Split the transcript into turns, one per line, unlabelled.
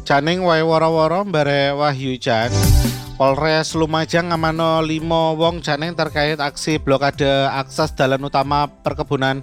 Janing wae woro-woro bare Wahyu Jan. Polres Lumajang ngamano 5 wong janing terkait aksi blokade akses dalan utama perkebunan